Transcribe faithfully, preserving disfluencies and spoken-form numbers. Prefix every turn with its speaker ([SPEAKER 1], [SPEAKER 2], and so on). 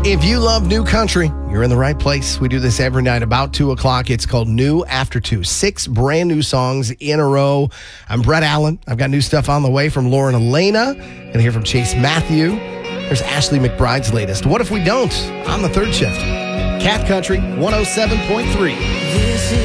[SPEAKER 1] If you love new country, you're in the right place. We do this every night about two o'clock. It's called New After two. Six brand new songs in a row. I'm Brett Allen. I've got new stuff on the way from Lauren Elena. Going to hear from Chase Matthew. There's Ashley McBride's latest. What if we don't? On the third shift. Cat Country one oh seven point three.